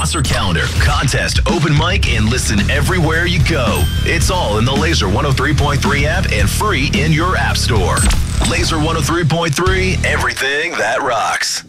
concert calendar, contest, open mic, and listen everywhere you go. It's all in the Laser 103.3 app and free in your app store. Laser 103.3, everything that rocks.